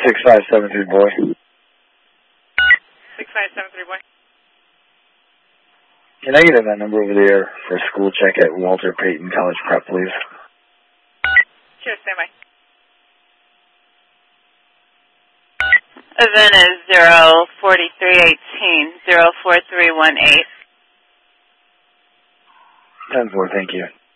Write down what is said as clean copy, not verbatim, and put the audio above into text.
6573, boy. 6573, boy. Can I get in that number over there for a school check at Walter Payton College Prep, please? Sure, stand by. Event is 04318, 04318. 10-4, thank you.